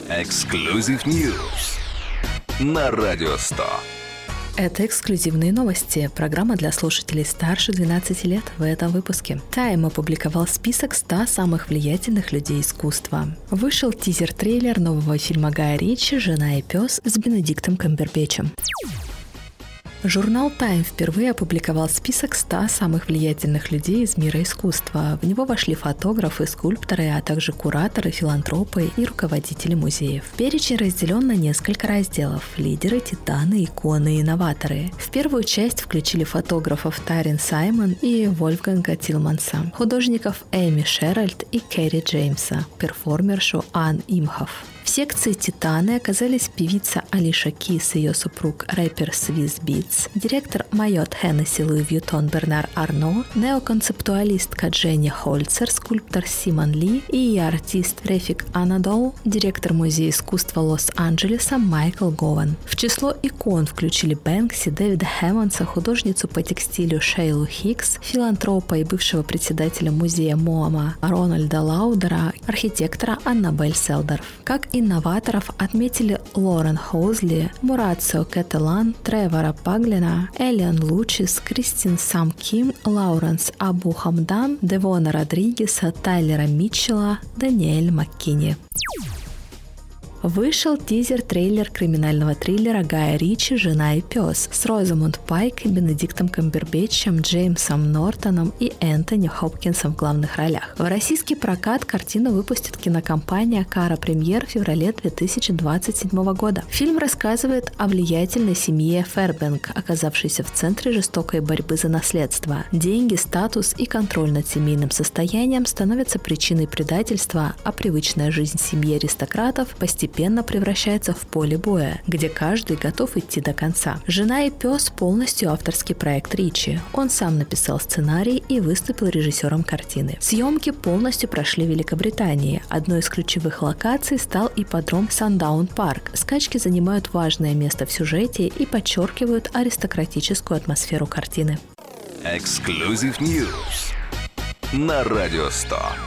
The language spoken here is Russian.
Exclusive News на Радио 100. Это эксклюзивные новости. Программа для слушателей старше 12 лет в этом выпуске. Time опубликовал список 100 самых влиятельных людей искусства. Вышел тизер-трейлер нового фильма Гая Ричи «Жена и пес» с Бенедиктом Камбербэтчем. Журнал Time впервые опубликовал список 100 самых влиятельных людей из мира искусства. В него вошли фотографы, скульпторы, а также кураторы, филантропы и руководители музеев. Перечень разделен на несколько разделов – лидеры, титаны, иконы и инноваторы. В первую часть включили фотографов Тарин Саймон и Вольфганга Тилманса, художников Эми Шеральд и Керри Джеймса, перформершу Ан Имхоф. В секции «Титаны» оказались певица Алиша Кис и ее супруг рэпер Swizz Beatz, директор Майот Хеннесси Луи Вьютон Бернар Арно, неоконцептуалистка Дженни Хольцер, скульптор Симон Ли и артист Рефик Анадол, директор Музея искусства Лос-Анджелеса Майкл Гован. В число икон включили Бэнкси, Дэвида Хэммонса, художницу по текстилю Шейлу Хикс, филантропа и бывшего председателя музея МоМА Рональда Лаудера, архитектора Аннабель Селдорф. Как инноваторов отметили Лорен Хоузли, Мурацио Кателан, Тревора Паглина, Элиан Лучис, Кристин Сам Ким, Лауренс Абу Хамдан, Девона Родригеса, Тайлера Митчелла, Даниэль Маккини. Вышел тизер-трейлер криминального триллера Гая Ричи «Жена и пес» с Розамунд Пайк, Бенедиктом Камбербэтчем, Джеймсом Нортоном и Энтони Хопкинсом в главных ролях. В российский прокат картину выпустит кинокомпания «Кара Премьер» в феврале 2027 года. Фильм рассказывает о влиятельной семье Фэрбенк, оказавшейся в центре жестокой борьбы за наследство. Деньги, статус и контроль над семейным состоянием становятся причиной предательства, а привычная жизнь семьи аристократов постепенно превращается в поле боя, где каждый готов идти до конца. «Жена и пес» полностью авторский проект Ричи. Он сам написал сценарий и выступил режиссером картины. Съемки полностью прошли в Великобритании. Одной из ключевых локаций стал ипподром Сандаун Парк. Скачки занимают важное место в сюжете и подчеркивают аристократическую атмосферу картины. Exclusive News на Радио 100.